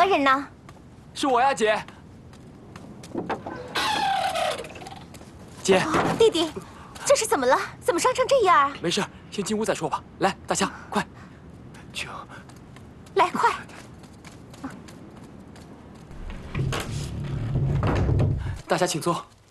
么人呢？ 是我呀，姐。姐， 弟弟，这是怎么了？怎么伤成这样啊？ 没事，先进屋再说吧。来，大侠，快，请。 来，快！ 大侠请坐。